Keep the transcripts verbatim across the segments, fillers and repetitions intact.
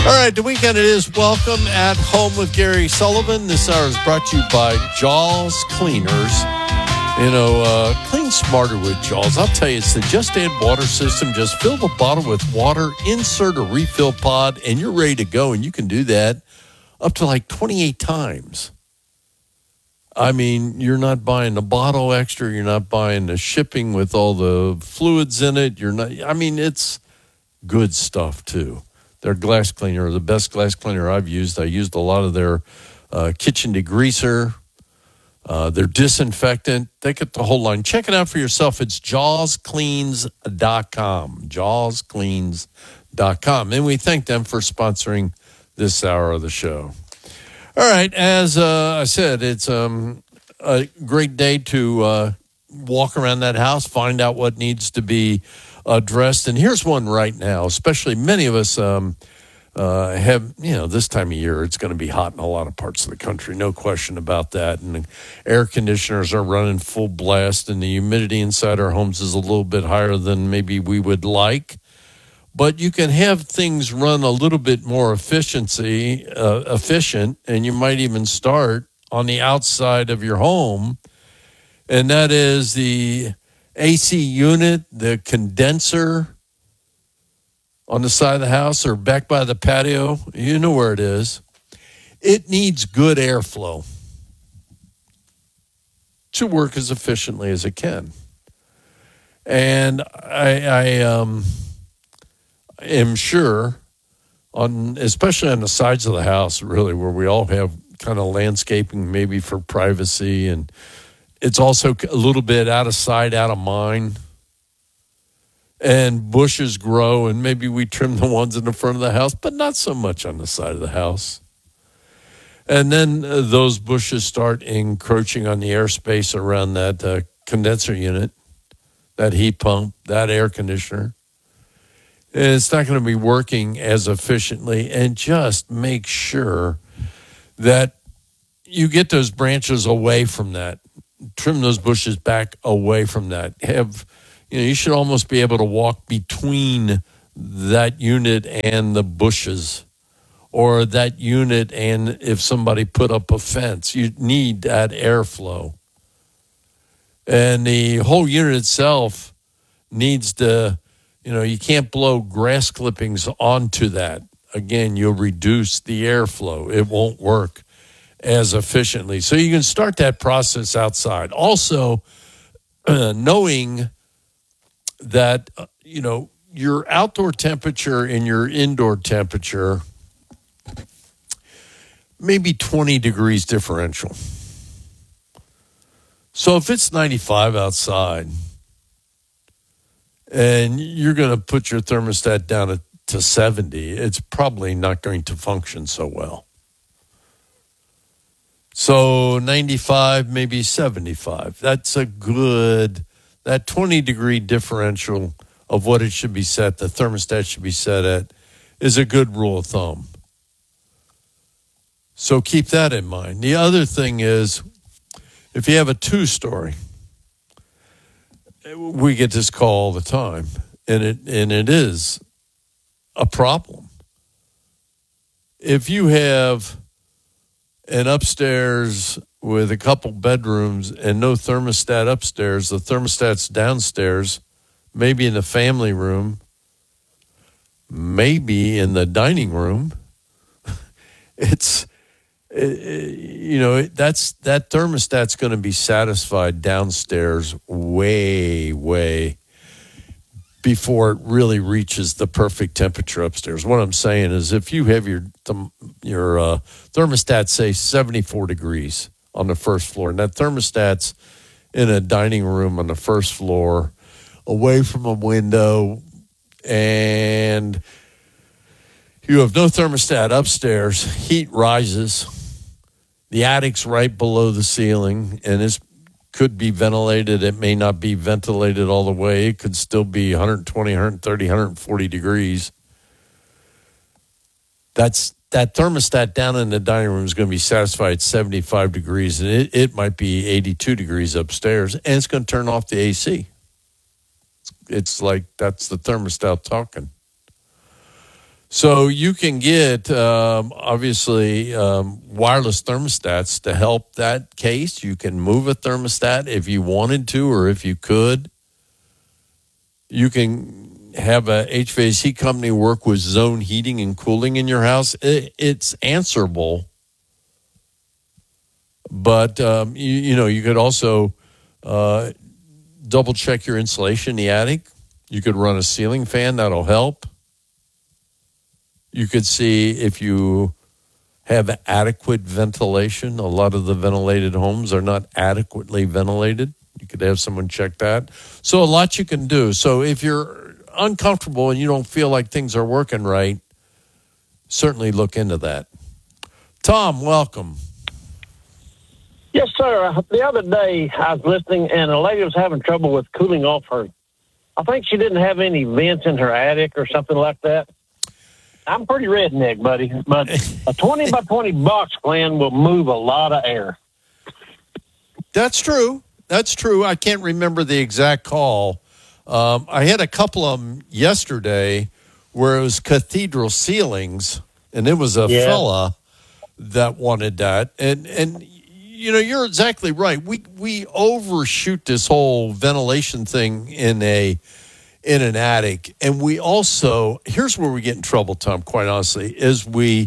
All right, the weekend it is. Welcome at Home with Gary Sullivan. This hour is brought to you by Jaws Cleaners. You know, uh, clean smarter with Jaws. I'll tell you, it's the Just Add Water system. Just fill the bottle with water, insert a refill pod, and you're ready to go. And you can do that up to like twenty-eight times. I mean, you're not buying the bottle extra. You're not buying the shipping with all the fluids in it. You're not, I mean, it's good stuff, too. Their glass cleaner, the best glass cleaner I've used. I used a lot of their uh, kitchen degreaser, uh, their disinfectant. They get the whole line. Check it out for yourself. It's jaws cleans dot com. jaws cleans dot com. And we thank them for sponsoring this hour of the show. All right, as uh, I said, it's um, a great day to uh, walk around that house, find out what needs to be addressed. And here's one right now, especially many of us um, uh, have, you know, this time of year, it's going to be hot in a lot of parts of the country, no question about that. And the air conditioners are running full blast, and the humidity inside our homes is a little bit higher than maybe we would like. But you can have things run a little bit more efficiency, uh, efficient, and you might even start on the outside of your home, and that is the A C unit, the condenser on the side of the house or back by the patio. You know where it is. It needs good airflow to work as efficiently as it can. And I, I um, am sure, on especially on the sides of the house, really, where we all have kind of landscaping maybe for privacy, and it's also a little bit out of sight, out of mind. And bushes grow, and maybe we trim the ones in the front of the house, but not so much on the side of the house. And then uh, those bushes start encroaching on the airspace around that uh, condenser unit, that heat pump, that air conditioner. And it's not going to be working as efficiently. And just make sure that you get those branches away from that. Trim those bushes back away from that. Have, you know, you should almost be able to walk between that unit and the bushes, or that unit and if somebody put up a fence. You need that airflow. And the whole unit itself needs to, you know, you can't blow grass clippings onto that. Again, you'll reduce the airflow. It won't work as efficiently. So you can start that process outside. Also, uh, knowing that, uh, you know, your outdoor temperature and your indoor temperature, maybe twenty degrees differential. So if it's ninety-five outside and you're going to put your thermostat down to, to seventy, it's probably not going to function so well. So ninety-five, maybe seventy-five. That's a good, that twenty degree differential of what it should be set, the thermostat should be set at, is a good rule of thumb. So keep that in mind. The other thing is, if you have a two-story, we get this call all the time, and it and it is a problem. If you have an upstairs with a couple bedrooms and no thermostat upstairs, the thermostat's downstairs, maybe in the family room, maybe in the dining room, it's, you know, that's that thermostat's going to be satisfied downstairs way, way before it really reaches the perfect temperature upstairs. What I'm saying is, if you have your your uh, thermostat, say seventy-four degrees on the first floor, and that thermostat's in a dining room on the first floor, away from a window, and you have no thermostat upstairs, heat rises. The attic's right below the ceiling, and it could be ventilated. It may not be ventilated all the way. It could still be one twenty, one thirty, one forty degrees. That's that thermostat down in the dining room is going to be satisfied at seventy-five degrees, and it, it might be eighty-two degrees upstairs, and it's going to turn off the A C. It's like that's the thermostat talking. So you can get, um, obviously, um, wireless thermostats to help that case. You can move a thermostat if you wanted to or if you could. You can have a H V A C company work with zone heating and cooling in your house. It, it's answerable. But, um, you, you know, you could also uh, double check your insulation in the attic. You could run a ceiling fan. That'll help. You could see if you have adequate ventilation. A lot of the ventilated homes are not adequately ventilated. You could have someone check that. So a lot you can do. So if you're uncomfortable and you don't feel like things are working right, certainly look into that. Tom, welcome. Yes, sir. The other day I was listening, and a lady was having trouble with cooling off her. I think she didn't have any vents in her attic or something like that. I'm pretty redneck, buddy, but a twenty by twenty box fan will move a lot of air. That's true. That's true. I can't remember the exact call. Um, I had a couple of them yesterday where it was cathedral ceilings, and it was a yeah. fella that wanted that. And, and you know, you're exactly right. We we overshoot this whole ventilation thing in a in an attic. And we also, here's where we get in trouble, Tom, quite honestly, is we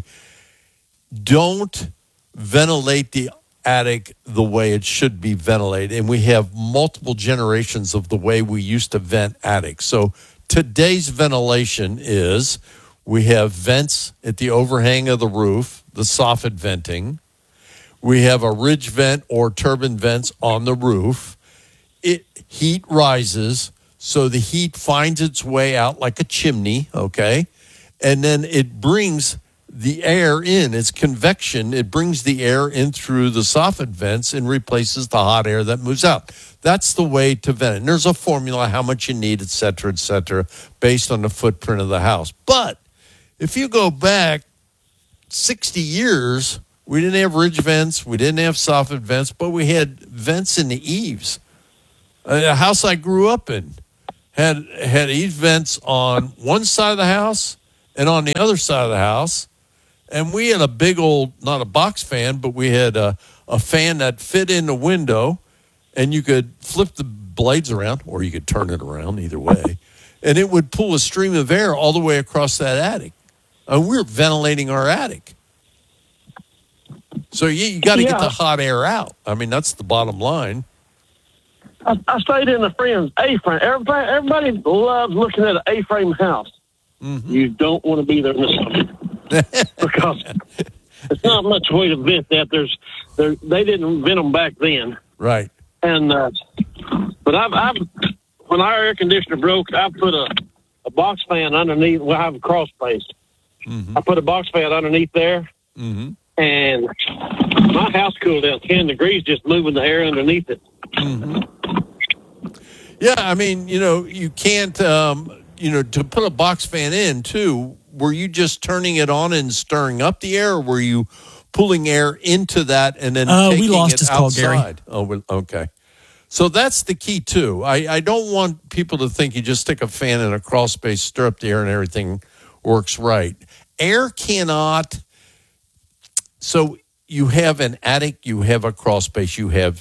don't ventilate the attic the way it should be ventilated. And we have multiple generations of the way we used to vent attics. So today's ventilation is we have vents at the overhang of the roof, the soffit venting. We have a ridge vent or turbine vents on the roof. It heat rises, so the heat finds its way out like a chimney, okay? And then it brings the air in. It's convection. It brings the air in through the soffit vents and replaces the hot air that moves out. That's the way to vent it. And there's a formula, how much you need, et cetera, et cetera, based on the footprint of the house. But if you go back sixty years, we didn't have ridge vents, we didn't have soffit vents, but we had vents in the eaves. A house I grew up in had had eave vents on one side of the house and on the other side of the house. And we had a big old, not a box fan, but we had a, a fan that fit in the window, and you could flip the blades around, or you could turn it around, either way, and it would pull a stream of air all the way across that attic. And we were ventilating our attic. So you, you got to yeah. get the hot air out. I mean, that's the bottom line. I, I stayed in a friend's A-frame. Everybody, everybody loves looking at an A-frame house. Mm-hmm. You don't want to be there in the summer because it's not much way to vent that. There's, there, they didn't vent them back then, right? And uh, but I've, I've when our air conditioner broke, I put a, a box fan underneath. Well, I have a crawl space. Mm-hmm. I put a box fan underneath there, mm-hmm. and my house cooled down ten degrees just moving the air underneath it. Mm-hmm. Yeah, I mean, you know, you can't, um, you know, to put a box fan in, too, were you just turning it on and stirring up the air, or were you pulling air into that and then uh, taking we lost it his outside? Call, Oh, Gary. okay. So that's the key, too. I, I don't want people to think you just stick a fan in a crawl space, stir up the air, and everything works right. Air cannot, so you have an attic, you have a crawl space, you have,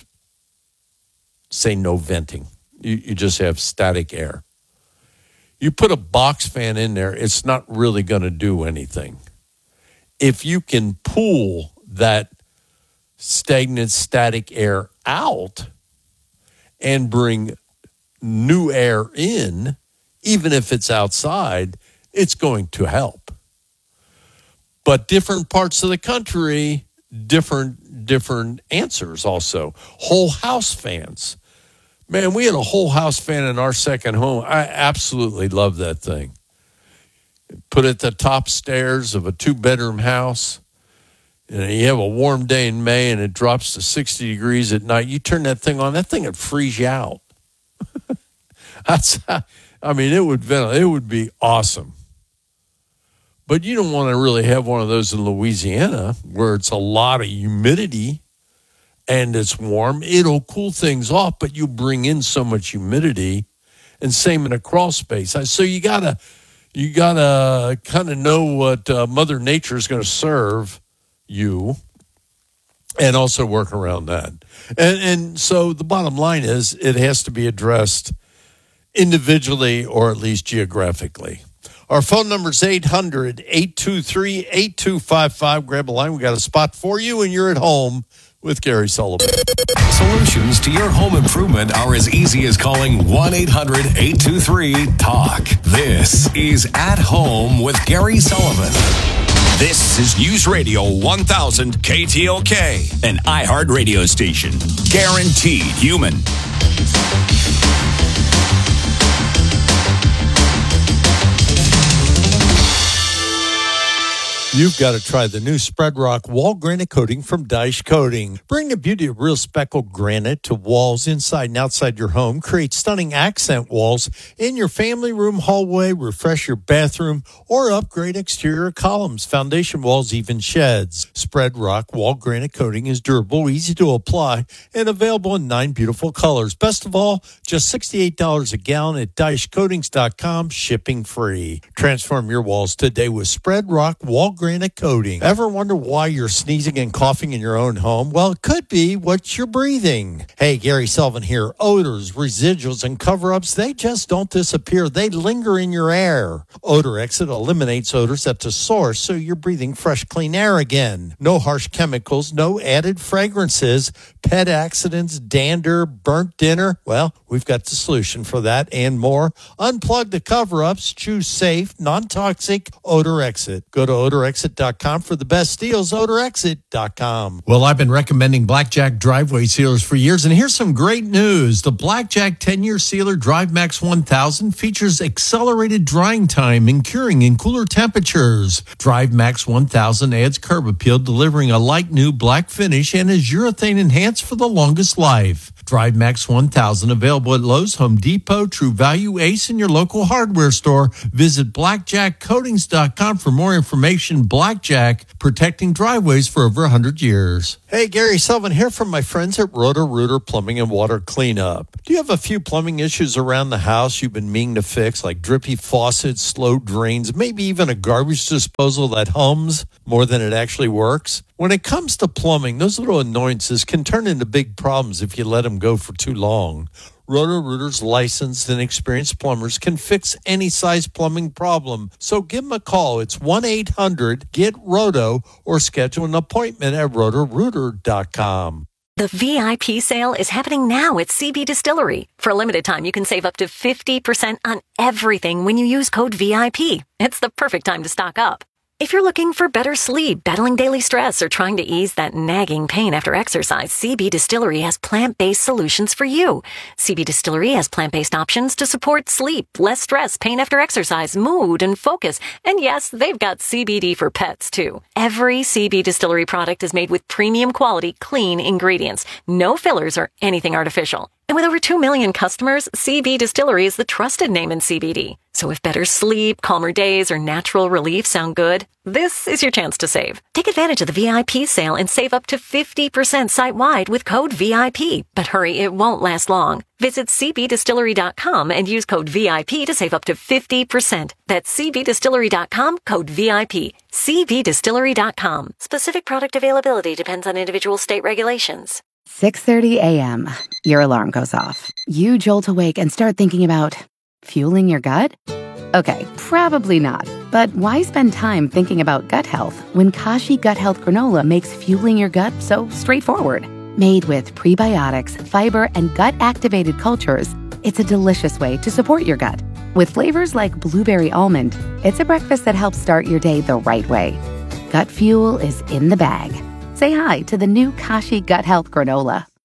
say, no venting. You, you just have static air. You put a box fan in there, it's not really going to do anything. If you can pull that stagnant static air out and bring new air in, even if it's outside, it's going to help. But different parts of the country, different different answers also. Whole house fans. Man, we had a whole house fan in our second home. I absolutely love that thing. Put it at the top stairs of a two-bedroom house. You know, you have a warm day in May and it drops to sixty degrees at night. You turn that thing on, that thing would freeze you out. That's, I mean, it would it would be awesome. But you don't want to really have one of those in Louisiana where it's a lot of humidity and it's warm. It'll cool things off, but you bring in so much humidity, and same in a crawl space. So you gotta, You got to kind of know what uh, Mother Nature is going to serve you and also work around that. And, and so the bottom line is it has to be addressed individually or at least geographically. Our phone number is eight hundred, eight two three, eight two five five. Grab a line. We got a spot for you, and you're at home with Gary Sullivan. Solutions to your home improvement are as easy as calling one eight hundred, eight two three, talk. This is At Home with Gary Sullivan. This is News Radio one thousand K T L K, an iHeart radio station. Guaranteed human. You've got to try the new Spread Rock Wall Granite Coating from Daesh Coating. Bring the beauty of real speckled granite to walls inside and outside your home. Create stunning accent walls in your family room, hallway, refresh your bathroom, or upgrade exterior columns, foundation walls, even sheds. Spread Rock Wall Granite Coating is durable, easy to apply, and available in nine beautiful colors. Best of all, just sixty-eight dollars a gallon at Daesh Coatings dot com, shipping free. Transform your walls today with Spread Rock Wall Granite Granite Coating. Ever wonder why you're sneezing and coughing in your own home? Well, it could be what you're breathing. Hey, Gary Sullivan here. Odors, residuals, and cover-ups, they just don't disappear. They linger in your air. Odor Exit eliminates odors at the source, so you're breathing fresh, clean air again. No harsh chemicals, no added fragrances, pet accidents, dander, burnt dinner. Well, we've got the solution for that and more. Unplug the cover-ups. Choose safe, non-toxic Odor Exit. Go to Odor Exit dot com for the best deals. Odor Exit dot com. Well, I've been recommending Blackjack driveway sealers for years, and here's some great news. The Blackjack ten-year sealer Drive Max one thousand features accelerated drying time and curing in cooler temperatures. Drive Max one thousand adds curb appeal, delivering a light new black finish, and is urethane enhanced for the longest life. Drive Max one thousand available at Lowe's, Home Depot, True Value, Ace, and your local hardware store. Visit Blackjack Coatings dot com for more information. Blackjack, protecting driveways for over one hundred years. Hey, Gary Sullivan here from my friends at Roto-Rooter Plumbing and Water Cleanup. Do you have a few plumbing issues around the house you've been meaning to fix, like drippy faucets, slow drains, maybe even a garbage disposal that hums more than it actually works? When it comes to plumbing, those little annoyances can turn into big problems if you let them go for too long. Roto-Rooter's licensed and experienced plumbers can fix any size plumbing problem. So give them a call. It's one eight hundred get roto or schedule an appointment at roto rooter dot com. The V I P sale is happening now at C B Distillery. For a limited time, you can save up to fifty percent on everything when you use code V I P. It's the perfect time to stock up. If you're looking for better sleep, battling daily stress, or trying to ease that nagging pain after exercise, C B Distillery has plant-based solutions for you. C B Distillery has plant-based options to support sleep, less stress, pain after exercise, mood, and focus. And yes, they've got C B D for pets, too. Every C B Distillery product is made with premium quality, clean ingredients. No fillers or anything artificial. And with over two million customers, C B Distillery is the trusted name in C B D. So if better sleep, calmer days, or natural relief sound good, this is your chance to save. Take advantage of the V I P sale and save up to fifty percent site-wide with code V I P. But hurry, it won't last long. Visit C B Distillery dot com and use code V I P to save up to fifty percent. That's C B Distillery dot com, code V I P. C B Distillery dot com. Specific product availability depends on individual state regulations. six thirty a.m. Your alarm goes off. You jolt awake and start thinking about fueling your gut? Okay, probably not. But why spend time thinking about gut health when Kashi Gut Health Granola makes fueling your gut so straightforward? Made with prebiotics, fiber, and gut-activated cultures, it's a delicious way to support your gut. With flavors like blueberry almond, it's a breakfast that helps start your day the right way. Gut fuel is in the bag. Say hi to the new Kashi Gut Health Granola.